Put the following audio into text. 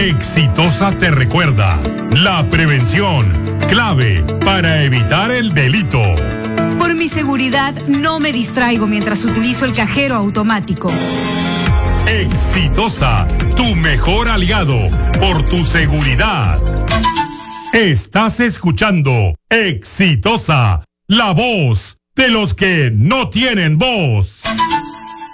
Exitosa te recuerda, la prevención, clave para evitar el delito. Por mi seguridad, no me distraigo mientras utilizo el cajero automático. Exitosa, tu mejor aliado, por tu seguridad. Estás escuchando Exitosa, la voz de los que no tienen voz.